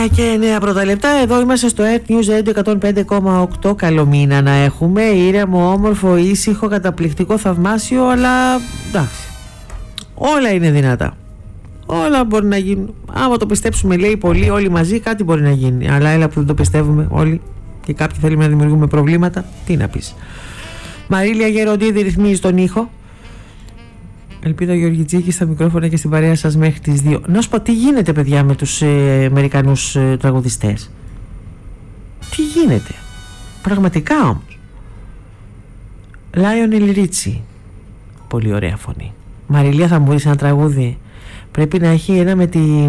Και 9 πρώτα λεπτά. Εδώ είμαστε στο Earth News 105,8. Καλό μήνα να έχουμε. Ήρεμο, όμορφο, ήσυχο, καταπληκτικό, θαυμάσιο. Αλλά εντάξει, όλα είναι δυνατά. Όλα μπορεί να γίνουν. Άμα το πιστέψουμε, λέει πολύ, όλοι μαζί, κάτι μπορεί να γίνει. Αλλά έλα που δεν το πιστεύουμε όλοι και κάποιοι θέλουμε να δημιουργούμε προβλήματα. Τι να πεις. Μαρίλια Γεροντίδη ρυθμίζει τον ήχο. Ελπίδα Γεωργιτζίκη στα μικρόφωνα και στην παρέα σας μέχρι τις 2. Να σου πω τι γίνεται, παιδιά, με τους Αμερικανούς τραγουδιστές. Τι γίνεται. Πραγματικά όμως. Λάιονελ Ρίτσι. Πολύ ωραία φωνή. Μαριλία, θα μου πεις ένα τραγούδι. Πρέπει να έχει ένα με τη...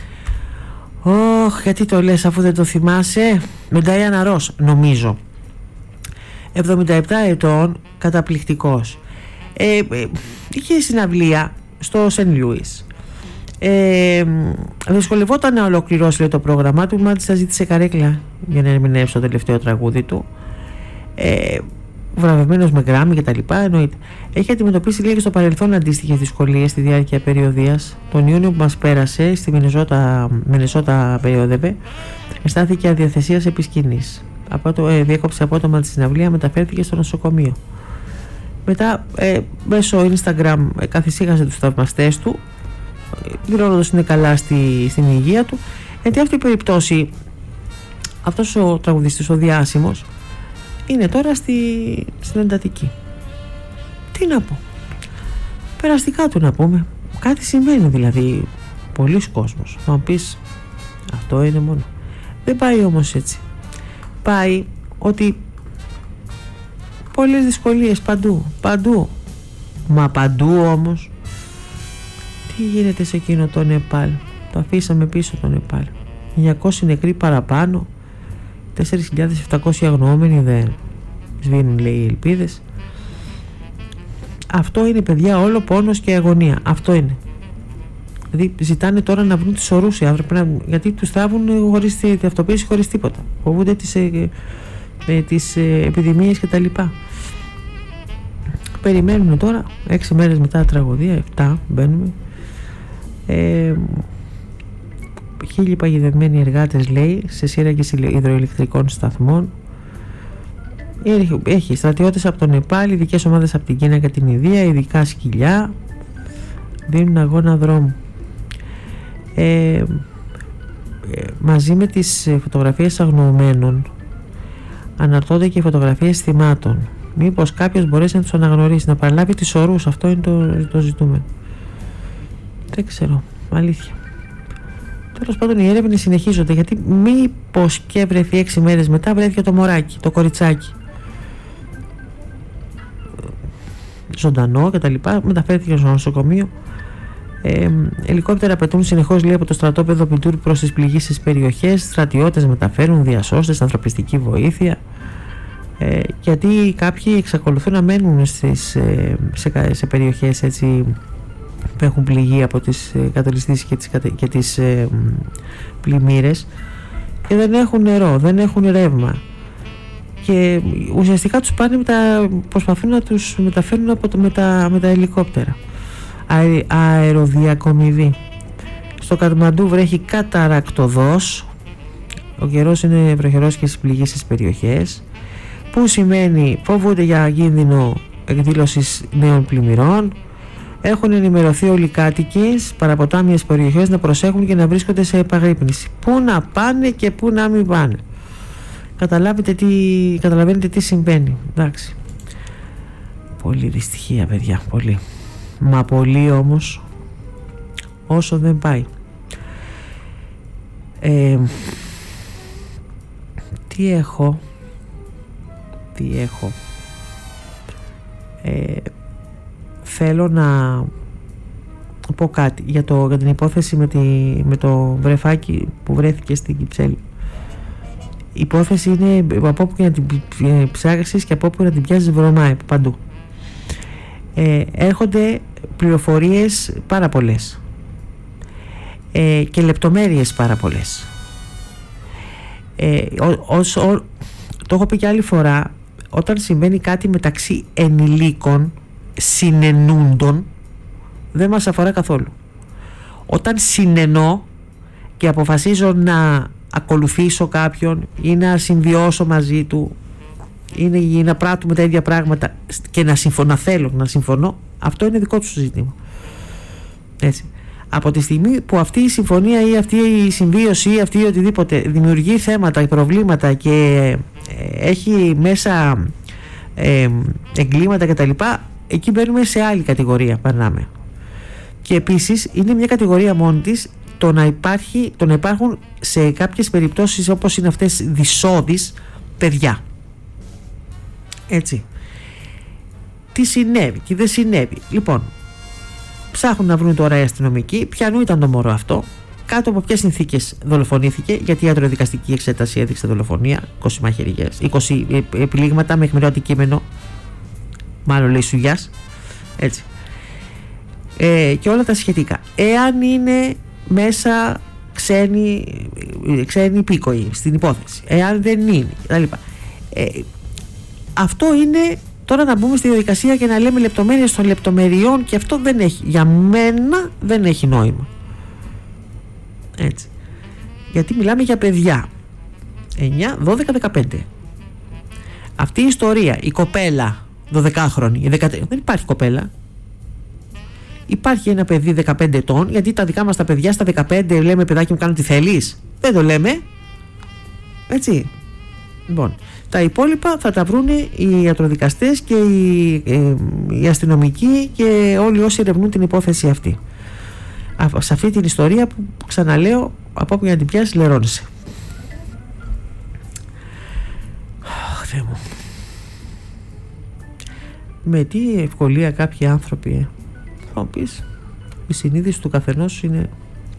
γιατί το λες αφού δεν το θυμάσαι. Με Ντάιανα Ρος, νομίζω. 77 ετών, καταπληκτικός. Είχε συναυλία στο Σεν Λούις. Δυσκολευόταν να ολοκληρώσει, λέει, το πρόγραμμά του. Μάλιστα ζήτησε καρέκλα για να ερμηνεύσει το τελευταίο τραγούδι του. Βραβευμένος με Γκράμι και τα λοιπά, εννοείται. Έχει αντιμετωπίσει, λέει, και στο παρελθόν αντίστοιχες δυσκολίες στη διάρκεια περιοδίας. Τον Ιούνιο που μας πέρασε στη Μινεσότα περιόδευε, αισθάνθηκε αδιαθεσίας επί σκηνής. Διέκοψε απότομα τη συναυλία, μεταφέρθηκε στο νοσοκομείο. Μετά μέσω Instagram καθησύχασε τους θαυμαστές του, δηλώνοντας είναι καλά στην υγεία του. Γιατί αυτή η περίπτωση, αυτός ο τραγουδιστής, ο διάσημος, είναι τώρα στην εντατική. Τι να πω, περαστικά του να πούμε. Κάτι συμβαίνει δηλαδή. Πολλοί κόσμος. Θα μου πεις, αυτό είναι μόνο. Δεν πάει όμως έτσι. Πάει ότι πολλές δυσκολίες παντού. Μα παντού όμως. Τι γίνεται σε εκείνο το Νεπάλ. Το αφήσαμε πίσω το Νεπάλ. 900 νεκροί παραπάνω. 4.700 αγνοούμενοι. Δεν σβήνουν, λέει, οι ελπίδες. Αυτό είναι, παιδιά, όλο πόνος και αγωνία. Αυτό είναι. Δηλαδή ζητάνε τώρα να βρουν τις ορούς οι άνθρωποι, γιατί τους θάβουν χωρίς ταυτοποίηση, χωρίς τίποτα. Φοβούνται τις επιδημίες και τα λοιπά. Περιμένουμε τώρα 6 μέρες μετά τα τραγωδία, 7 μπαίνουμε. 1.000 παγιδευμένοι εργάτες, λέει, σε σύραγγες υδροηλεκτρικών σταθμών. Έχει στρατιώτες από το Νεπάλ, ειδικές ομάδες από την Κίνα και την Ινδία, ειδικά σκυλιά δίνουν αγώνα δρόμου. Μαζί με τις φωτογραφίες αγνοωμένων αναρτώνται και οι φωτογραφίες θυμάτων. Μήπως κάποιος μπορέσει να τους αναγνωρίσει, να παραλάβει τις ορούς. Αυτό είναι το ζητούμενο. Δεν ξέρω, αλήθεια. Τέλος πάντων, οι έρευνες συνεχίζονται, γιατί μήπως και βρεθεί 6 μέρες μετά, βρέθηκε το μωράκι, το κοριτσάκι, ζωντανό και τα λοιπά, μεταφέρθηκε στο νοσοκομείο. Ελικόπτερα πετούν συνεχώς, λέει, από το στρατόπεδο Πιτούρ προς τις πληγήσεις περιοχές. Στρατιώτες μεταφέρουν, διασώστες, ανθρωπιστική βοήθεια. Γιατί κάποιοι εξακολουθούν να μένουν σε περιοχές έτσι που έχουν πληγεί από τις κατολιστήσεις και τις πλημμύρες και δεν έχουν νερό, δεν έχουν ρεύμα. Και ουσιαστικά τους πάνε προσπαθούν να τους μεταφέρουν με τα ελικόπτερα. Αεροδιακομιδή. Στο Κατμαντού βρέχει καταρακτοδός. Ο καιρός είναι βροχερός και στις πληγήσεις περιοχές, που σημαίνει φοβούνται για κίνδυνο εκδήλωσης νέων πλημμυρών. Έχουν ενημερωθεί όλοι οι κάτοικοι παραποτάμιες περιοχές να προσέχουν και να βρίσκονται σε επαγρύπνηση. Πού να πάνε και πού να μην πάνε. Καταλαβαίνετε τι συμβαίνει. Εντάξει. Πολύ δυστυχία, παιδιά, πολύ. Μα πολύ όμως όσο δεν πάει. Τι έχω θέλω να πω κάτι για την υπόθεση με το βρεφάκι που βρέθηκε στην Κυψέλη. Η υπόθεση είναι από όπου και να την ψάξεις και από όπου να την πιάσεις, βρωμάει παντού. Έρχονται πληροφορίες πάρα πολλές και λεπτομέρειες πάρα πολλές. Το έχω πει και άλλη φορά, όταν συμβαίνει κάτι μεταξύ ενηλίκων συνενούντων, δεν μας αφορά καθόλου. Όταν συνενώ και αποφασίζω να ακολουθήσω κάποιον ή να συμβιώσω μαζί του ή να πράττουμε τα ίδια πράγματα και να θέλω να συμφωνώ, αυτό είναι δικό του ζήτημα. Έτσι. Από τη στιγμή που αυτή η συμφωνία ή αυτή η συμβίωση ή αυτή οτιδήποτε δημιουργεί θέματα, προβλήματα και έχει μέσα εγκλήματα κτλ., εκεί μπαίνουμε σε άλλη κατηγορία, περνάμε. Και επίσης είναι μια κατηγορία μόνη της το να υπάρχουν σε κάποιες περιπτώσεις, όπως είναι αυτές, δυσώδεις παιδιά. Έτσι. Τι συνέβη και δεν συνέβη. Λοιπόν, ψάχνουν να βρουν τώρα οι αστυνομικοί ποιανού ήταν το μωρό αυτό, κάτω από ποιες συνθήκες δολοφονήθηκε, γιατί η ιατροδικαστική εξέταση έδειξε δολοφονία, 20 μαχαιριές, 20 επιλήγματα με αιχμηρό αντικείμενο, μάλλον λέει σουγιάς, έτσι. Και όλα τα σχετικά. Εάν είναι μέσα ξένοι υπήκοοι στην υπόθεση, εάν δεν είναι κτλ. Αυτό είναι τώρα να μπούμε στη διαδικασία και να λέμε λεπτομέρειες των λεπτομεριών, και αυτό δεν έχει, για μένα δεν έχει νόημα. Έτσι. Γιατί μιλάμε για παιδιά 9, 12, 15. Αυτή η ιστορία, η κοπέλα 12χρονη, δεν υπάρχει κοπέλα. Υπάρχει ένα παιδί 15 ετών, γιατί τα δικά μας τα παιδιά στα 15 λέμε παιδάκι μου κάνω τι θέλεις. Δεν το λέμε. Έτσι. Λοιπόν, τα υπόλοιπα θα τα βρούνε οι ιατροδικαστές και οι αστυνομικοί και όλοι όσοι ερευνούν την υπόθεση αυτή. Σε αυτή την ιστορία που, ξαναλέω, από όπου για να την πιάσει λερώνεσαι. Θεέ μου. Με τι ευκολία κάποιοι άνθρωποι, θα μου πεις, η συνείδηση του καθενός είναι,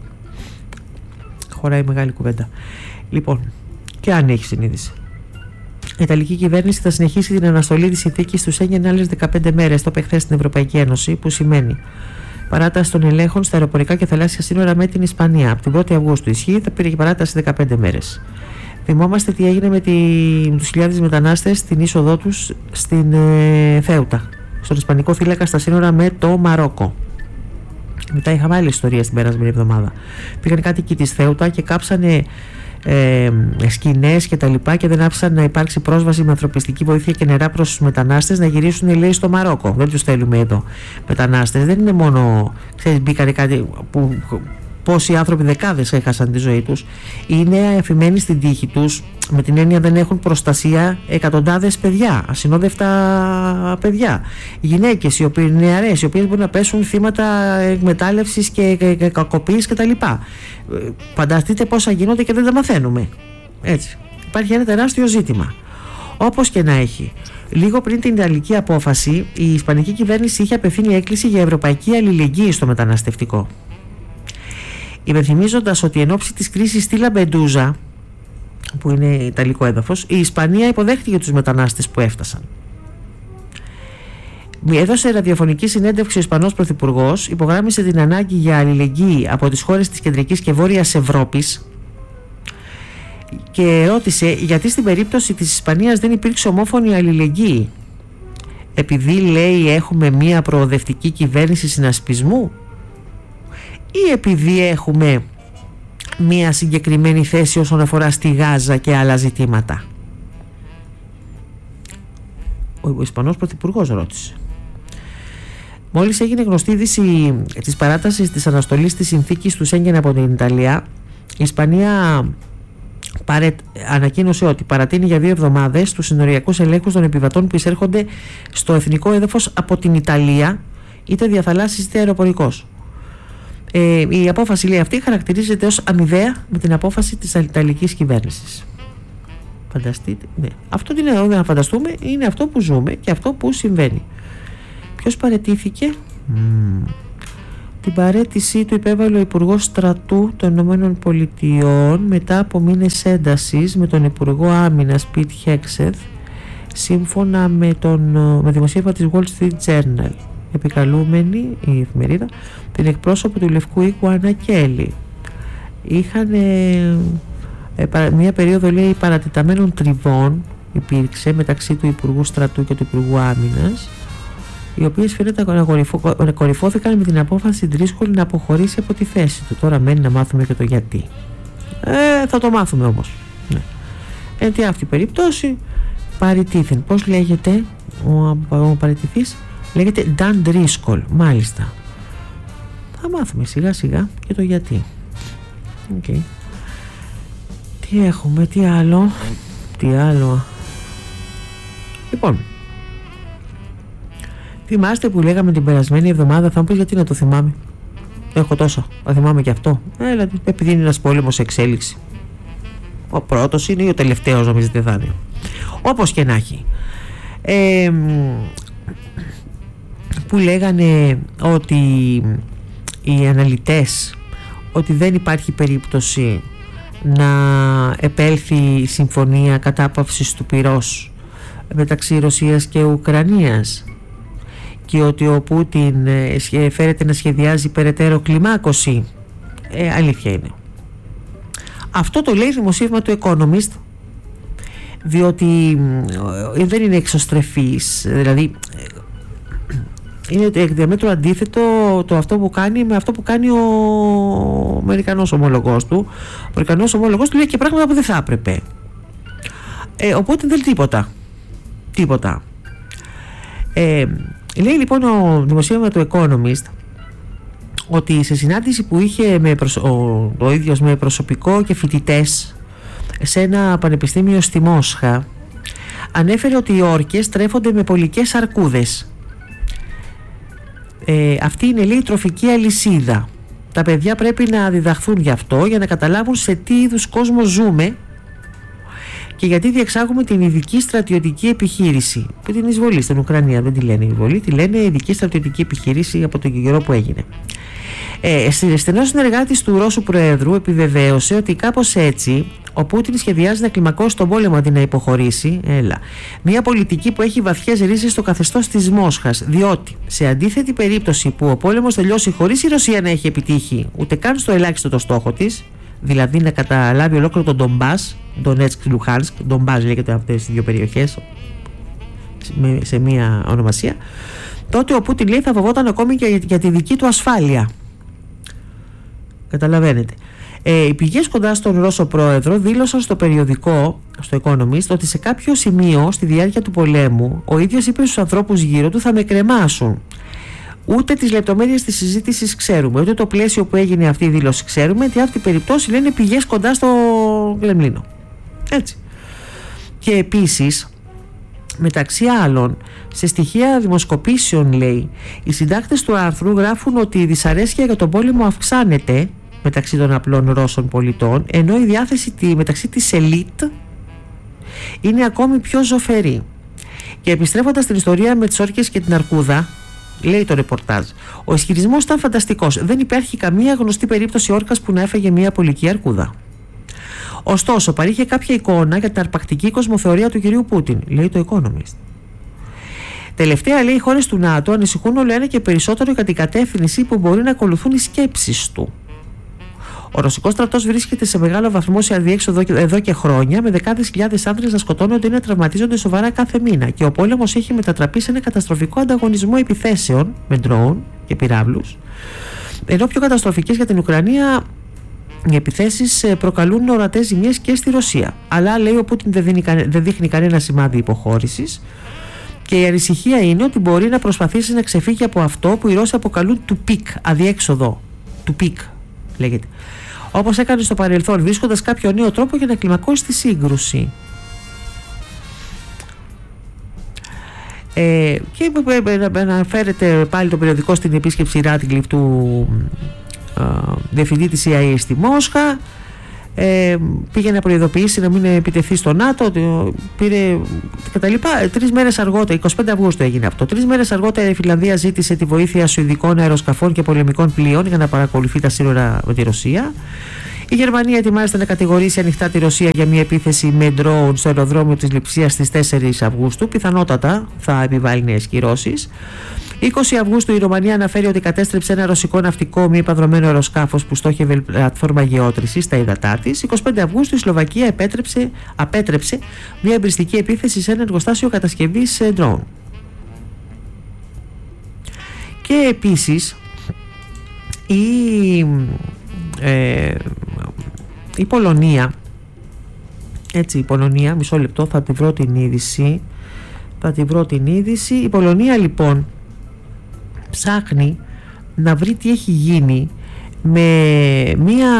χωράει μεγάλη κουβέντα. Λοιπόν, και αν έχει συνείδηση, η Ιταλική κυβέρνηση θα συνεχίσει την αναστολή της συνθήκης του Σέγγεν άλλες 15 μέρες, το είπε χθες στην Ευρωπαϊκή Ένωση, που σημαίνει παράταση των ελέγχων στα αεροπορικά και θαλάσσια σύνορα με την Ισπανία. Από την 1η Αυγούστου ισχύει, θα πήρε και παράταση 15 μέρες. Θυμόμαστε τι έγινε με τους χιλιάδες μετανάστες στην είσοδό τους στην Θέουτα, στον Ισπανικό θύλακα στα σύνορα με το Μαρόκο. Μετά είχαμε άλλη ιστορία την περασμένη εβδομάδα. Πήγαν κάτοικοι της Θέουτα και κάψανε σκηνές και τα λοιπά και δεν άφησαν να υπάρξει πρόσβαση με ανθρωπιστική βοήθεια και νερά προς τους μετανάστες να γυρίσουν, λέει, στο Μαρόκο. Δεν τους θέλουμε εδώ μετανάστες. Δεν είναι μόνο, ξέρεις, μπήκανε κάτι που πόσοι άνθρωποι, δεκάδες, έχασαν τη ζωή τους. Είναι αφημένοι στην τύχη τους, με την έννοια δεν έχουν προστασία, εκατοντάδες παιδιά, ασυνόδευτα παιδιά, γυναίκες, νεαρές, οι οποίες μπορούν να πέσουν θύματα εκμετάλλευσης και κακοποίησης κτλ. Φανταστείτε πόσα γίνονται και δεν τα μαθαίνουμε. Έτσι. Υπάρχει ένα τεράστιο ζήτημα. Όπως και να έχει, λίγο πριν την Ιταλική απόφαση, η Ισπανική κυβέρνηση είχε απευθύνει έκκληση για ευρωπαϊκή αλληλεγγύη στο μεταναστευτικό, υπενθυμίζοντας ότι εν ώψη της κρίσης στη Λαμπεντούζα, που είναι ιταλικό έδαφος, η Ισπανία υποδέχτηκε τους μετανάστες που έφτασαν. Έδωσε ραδιοφωνική συνέντευξη ο Ισπανός Πρωθυπουργός, υπογράμμισε την ανάγκη για αλληλεγγύη από τις χώρες της κεντρικής και βόρειας Ευρώπης και ρώτησε γιατί στην περίπτωση της Ισπανίας δεν υπήρξε ομόφωνη αλληλεγγύη. Επειδή, λέει, έχουμε μία προοδευτική κυβέρνηση συνασπισμού, ή επειδή έχουμε μία συγκεκριμένη θέση όσον αφορά στη Γάζα και άλλα ζητήματα. Ο Ισπανός Πρωθυπουργός ρώτησε. Μόλις έγινε γνωστή είδηση της παράτασης της αναστολής της συνθήκης του Σέγγεν από την Ιταλία, η Ισπανία ανακοίνωσε ότι παρατείνει για 2 εβδομάδες τους συνοριακούς ελέγχους των επιβατών που εισέρχονται στο εθνικό έδαφος από την Ιταλία, είτε διαθαλάσσης είτε αεροπορικός. Η απόφαση, λέει, αυτή χαρακτηρίζεται ως αμοιβαία με την απόφαση της Ιταλικής κυβέρνησης. Φανταστείτε, ναι. Αυτό είναι, δεν να φανταστούμε, είναι αυτό που ζούμε και αυτό που συμβαίνει. Ποιος παραιτήθηκε? Την παραίτησή του υπέβαλε ο Υπουργός Στρατού των Ηνωμένων Πολιτειών μετά από μήνες έντασης με τον Υπουργό Άμυνας Πιτ Χέξεθ, σύμφωνα με δημοσίευμα της Wall Street Journal. Επικαλούμενη η εφημερίδα την εκπρόσωπο του Λευκού Οίκου Άννα Κέλλη. Είχαν μια περίοδο, λέει, παρατεταμένων τριβών υπήρξε μεταξύ του Υπουργού Στρατού και του Υπουργού Άμυνας, οι οποίες φαίνεται να κορυφώθηκαν με την απόφαση Τρίσκολη να αποχωρήσει από τη θέση του. Τώρα μένει να μάθουμε και το γιατί. Θα το μάθουμε όμως. Ναι. Γιατί αυτή η περίπτωση παραιτήθην. Πώς λέγεται ο παραιτηθής? Λέγεται Dan Driscoll. Μάλιστα. Θα μάθουμε σιγά σιγά και το γιατί. Okay. Τι έχουμε, τι άλλο? Λοιπόν, θυμάστε που λέγαμε την περασμένη εβδομάδα? Θα μου πεις γιατί να το θυμάμαι. Έχω τόσα, θα θυμάμαι και αυτό. Επειδή είναι ένας πόλεμος σε εξέλιξη. Ο πρώτος είναι ή ο τελευταίος, νομίζετε θα είναι? Όπως και να έχει. Που λέγανε ότι οι αναλυτές ότι δεν υπάρχει περίπτωση να επέλθει συμφωνία κατάπαυσης του πυρός μεταξύ Ρωσίας και Ουκρανίας και ότι ο Πούτιν φέρεται να σχεδιάζει περαιτέρω κλιμάκωση. Αλήθεια είναι. Αυτό το λέει δημοσίευμα του Economist, διότι δεν είναι εξωστρεφής, δηλαδή είναι εκ διαμέτρου αντίθετο το αυτό που κάνει με αυτό που κάνει ο Αμερικανός ομολογός του. Ο Αμερικανός ομολογός του λέει και πράγματα που δεν θα έπρεπε. Οπότε δεν τίποτα. Λέει λοιπόν ο δημοσίευμα του Economist ότι σε συνάντηση που είχε ο ίδιος με προσωπικό και φοιτητές σε ένα πανεπιστήμιο στη Μόσχα, ανέφερε ότι οι όρκες τρέφονται με πολικές αρκούδες. Αυτή είναι, λέει, η τροφική αλυσίδα. Τα παιδιά πρέπει να διδαχθούν γι' αυτό για να καταλάβουν σε τι είδους κόσμο ζούμε και γιατί διεξάγουμε την ειδική στρατιωτική επιχείρηση. Που την εισβολή στην Ουκρανία δεν τη λένε εισβολή, τη λένε ειδική στρατιωτική επιχείρηση από τον καιρό που έγινε. Στενός συνεργάτης του Ρώσου Προέδρου επιβεβαίωσε ότι κάπως έτσι ο Πούτιν σχεδιάζει να κλιμακώσει τον πόλεμο αντί να υποχωρήσει. Μια πολιτική που έχει βαθιές ρίζες στο καθεστώς της Μόσχας, διότι σε αντίθετη περίπτωση που ο πόλεμος τελειώσει χωρίς η Ρωσία να έχει επιτύχει ούτε καν στο ελάχιστο το στόχο της, δηλαδή να καταλάβει ολόκληρο τον Ντομπάς, Ντονέτσκ και Λουχάνσκ, Ντομπάς λέγεται αυτές τις δύο περιοχές σε μία ονομασία, τότε ο Πούτιν, λέει, θα φοβόταν ακόμη και για τη δική του ασφάλεια. Καταλαβαίνετε. Οι πηγές κοντά στον Ρώσο πρόεδρο δήλωσαν στο περιοδικό, στο Economist, ότι σε κάποιο σημείο στη διάρκεια του πολέμου ο ίδιος είπε στους ανθρώπους γύρω του: θα με κρεμάσουν. Ούτε τις λεπτομέρειες της συζήτησης ξέρουμε, ούτε το πλαίσιο που έγινε αυτή η δήλωση ξέρουμε, γιατί αυτή η περιπτώση λένε πηγές κοντά στο Κρεμλίνο. Έτσι. Και επίσης, μεταξύ άλλων, σε στοιχεία δημοσκοπήσεων, λέει, οι συντάκτες του άρθρου γράφουν ότι η δυσαρέσκεια για τον πόλεμο αυξάνεται μεταξύ των απλών Ρώσων πολιτών, ενώ η διάθεση μεταξύ της ελίτ είναι ακόμη πιο ζωφερή. Και επιστρέφοντας στην ιστορία με τις όρκες και την αρκούδα, λέει το ρεπορτάζ, ο ισχυρισμός ήταν φανταστικός. Δεν υπάρχει καμία γνωστή περίπτωση όρκας που να έφαγε μια πολική αρκούδα. Ωστόσο, παρήχε κάποια εικόνα για την αρπακτική κοσμοθεωρία του κυρίου Πούτιν, λέει το Economist. Τελευταία, λέει, οι χώρες του ΝΑΤΟ ανησυχούν όλο ένα και περισσότερο για την κατεύθυνση που μπορεί να ακολουθούν οι σκέψεις του. Ο ρωσικός στρατός βρίσκεται σε μεγάλο βαθμό σε αδιέξοδο εδώ και χρόνια, με δεκάδες χιλιάδες άνδρες να σκοτώνονται ή να τραυματίζονται σοβαρά κάθε μήνα. Και ο πόλεμος έχει μετατραπεί σε ένα καταστροφικό ανταγωνισμό επιθέσεων με ντρόουν και πυράβλους. Ενώ πιο καταστροφικές για την Ουκρανία, οι επιθέσεις προκαλούν ορατές ζημιές και στη Ρωσία. Αλλά, λέει, ο Πούτιν δεν δείχνει κανένα σημάδι υποχώρησης. Και η ανησυχία είναι ότι μπορεί να προσπαθήσει να ξεφύγει από αυτό που οι Ρώσοι αποκαλούν τουπίκ, αδιέξοδο. Τουπίκ λέγεται. Όπως έκανε στο παρελθόν, βρίσκοντας κάποιο νέο τρόπο για να κλιμακώσει τη σύγκρουση. Και αναφέρεται πάλι το περιοδικό στην επίσκεψη Ράτκλιφ του διευθυντή της CIA στη Μόσχα. Πήγε να προειδοποιήσει να μην επιτεθεί στο ΝΑΤΟ, πήρε κτλ. 3 μέρες αργότερα, 25 Αυγούστου έγινε αυτό. 3 μέρες αργότερα η Φιλανδία ζήτησε τη βοήθεια σουηδικών αεροσκαφών και πολεμικών πλοίων για να παρακολουθεί τα σύνορα με τη Ρωσία. Η Γερμανία ετοιμάζεται να κατηγορήσει ανοιχτά τη Ρωσία για μια επίθεση με ντρόουν στο αεροδρόμιο της Λειψίας στις 4 Αυγούστου. Πιθανότατα θα επιβάλλει νέες κυρώσεις. 20 Αυγούστου η Ρουμανία αναφέρει ότι κατέστρεψε ένα ρωσικό ναυτικό μη επανδρωμένο αεροσκάφος που στόχευε πλατφόρμα γεώτρησης στα ύδατά της. 25 Αυγούστου η Σλοβακία απέτρεψε μια εμπριστική επίθεση σε ένα εργοστάσιο κατασκευής ντρόουν. Και επίσης η Πολωνία, έτσι, η Πολωνία, μισό λεπτό, θα τη βρω την είδηση. Η Πολωνία λοιπόν ψάχνει να βρει τι έχει γίνει με μία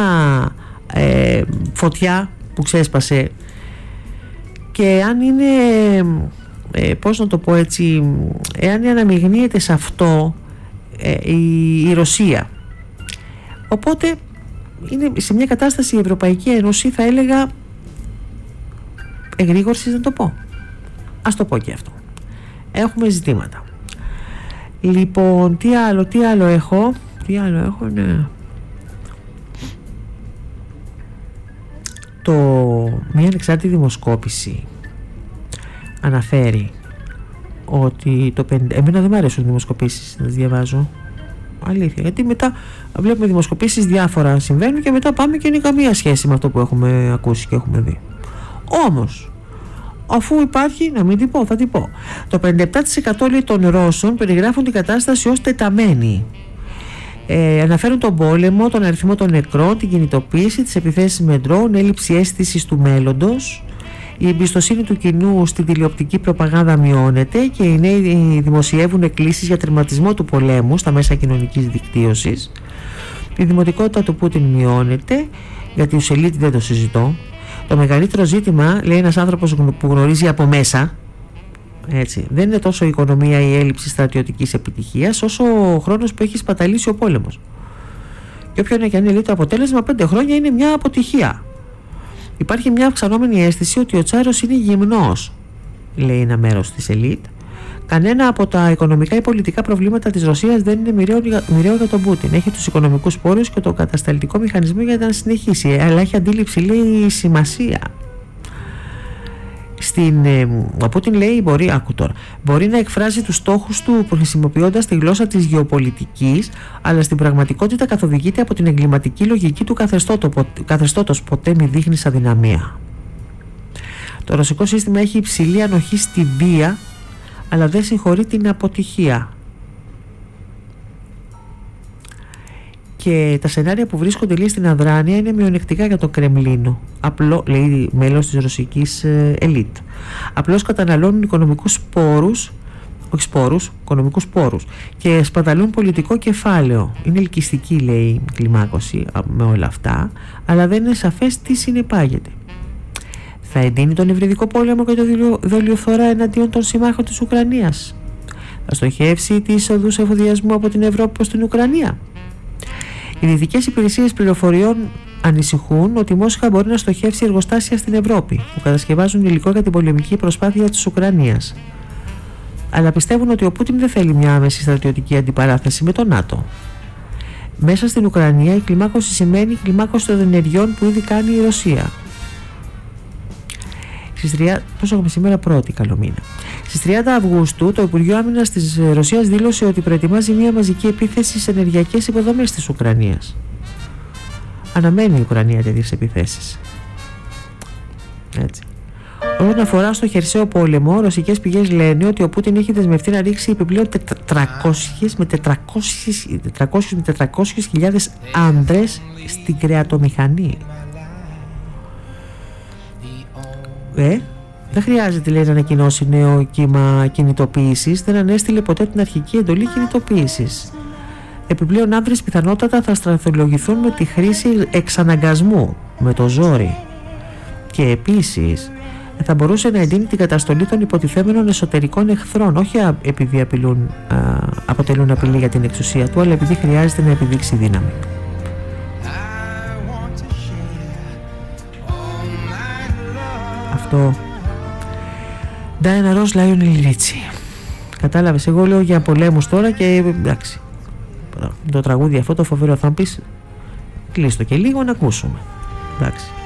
φωτιά που ξέσπασε και αν είναι, πώς να το πω έτσι, εάν αναμειγνύεται σε αυτό η Ρωσία. Οπότε είναι σε μια κατάσταση η Ευρωπαϊκή Ένωση, θα έλεγα, εγρήγορσης να το πω. Ας το πω και αυτό. Έχουμε ζητήματα. Λοιπόν, τι άλλο έχω, ναι. Μια ανεξάρτητη δημοσκόπηση αναφέρει ότι εμένα δεν μου αρέσουν οι δημοσκοπήσεις να τις διαβάζω, αλήθεια, γιατί μετά βλέπουμε δημοσκοπήσεις διάφορα συμβαίνουν και μετά πάμε και είναι καμία σχέση με αυτό που έχουμε ακούσει και έχουμε δει. Όμως αφού υπάρχει, να μην την πω, θα την πω. Το 57% λέει των Ρώσων περιγράφουν την κατάσταση ως τεταμένη. Αναφέρουν τον πόλεμο, τον αριθμό των νεκρών, την κινητοποίηση, τις επιθέσεις με ντρόουν, έλλειψη αίσθησης του μέλλοντος. Η εμπιστοσύνη του κοινού στην τηλεοπτική προπαγάνδα μειώνεται και οι νέοι δημοσιεύουν εκκλήσεις για τερματισμό του πολέμου στα μέσα κοινωνικής δικτύωσης. Η δημοτικότητα του Πούτιν μειώνεται, γιατί ο Σελίτ δεν το συζητώ. Το μεγαλύτερο ζήτημα, λέει ένας άνθρωπος που γνωρίζει από μέσα, έτσι, δεν είναι τόσο η οικονομία ή η έλλειψη στρατιωτικής επιτυχίας, όσο ο χρόνος που έχει σπαταλήσει ο πόλεμος. Και όποιο είναι και αν είναι το αποτέλεσμα, 5 χρόνια είναι μια αποτυχία. Υπάρχει μια αυξανόμενη αίσθηση ότι ο Τσάρος είναι γυμνός, λέει ένα μέρος της ελίτ. Κανένα από τα οικονομικά ή πολιτικά προβλήματα της Ρωσίας δεν είναι μοιραίο για τον Πούτιν. Έχει τους οικονομικούς πόρους και το κατασταλτικό μηχανισμό για να συνεχίσει. Αλλά έχει αντίληψη, λέει, σημασία. Ο Πούτιν λέει μπορεί να εκφράζει τους στόχους του χρησιμοποιώντας τη γλώσσα της γεωπολιτικής, αλλά στην πραγματικότητα καθοδηγείται από την εγκληματική λογική του καθεστώτος. Ποτέ μη δείχνεις αδυναμία. Το ρωσικό σύστημα έχει υψηλή ανοχή στη βία, αλλά δεν συγχωρεί την αποτυχία. Και τα σενάρια που βρίσκονται, λέει, στην αδράνεια είναι μειονεκτικά για το Κρεμλίνο. Λέει μέλος της ρωσικής ελίτ. Απλώς καταναλώνουν οικονομικούς πόρους και σπαταλούν πολιτικό κεφάλαιο. Είναι ελκυστική, λέει, η κλιμάκωση με όλα αυτά, αλλά δεν είναι σαφές τι συνεπάγεται. Θα εντείνει τον υβριδικό πόλεμο και το δολιοθωρά εναντίον των συμμάχων της Ουκρανίας. Θα στοχεύσει τις οδούς εφοδιασμού από την Ευρώπη προς την Ουκρανία. Οι δυτικές υπηρεσίες πληροφοριών ανησυχούν ότι η Μόσχα μπορεί να στοχεύσει εργοστάσια στην Ευρώπη που κατασκευάζουν υλικό για την πολεμική προσπάθεια της Ουκρανίας. Αλλά πιστεύουν ότι ο Πούτιν δεν θέλει μια άμεση στρατιωτική αντιπαράθεση με το ΝΑΤΟ. Μέσα στην Ουκρανία η κλιμάκωση σημαίνει κλιμάκωση των ενεργειών που ήδη κάνει η Ρωσία. Πώς έχουμε σήμερα, πρώτη, καλό μήνα. Στις 30 Αυγούστου το Υπουργείο Άμυνας της Ρωσίας δήλωσε ότι προετοιμάζει μια μαζική επίθεση σε ενεργειακές υποδομές της Ουκρανίας. Αναμένει η Ουκρανία τέτοιες επιθέσεις. Έτσι. Όσον αφορά στο χερσαίο πόλεμο, ρωσικές πηγές λένε ότι ο Πούτιν έχει δεσμευτεί να ρίξει επιπλέον 400 με 400.000 άντρες στην κρεατομηχανή. Δεν χρειάζεται, λέει, να ανακοινώσει νέο κύμα κινητοποίησης. Δεν ανέστειλε ποτέ την αρχική εντολή κινητοποίησης. Επιπλέον άνδρες πιθανότατα θα στρατολογηθούν με τη χρήση εξαναγκασμού, με το ζόρι. Και επίσης θα μπορούσε να εντείνει την καταστολή των υποτιθέμενων εσωτερικών εχθρών, όχι επειδή αποτελούν απειλή για την εξουσία του, αλλά επειδή χρειάζεται να επιδείξει δύναμη. Αυτό. Diana Ross, Lionel Richie. Κατάλαβες, εγώ λέω για πολέμους τώρα και εντάξει. Το τραγούδι αυτό το φοβερό, θα μου πεις κλείστο και λίγο να ακούσουμε. Εντάξει.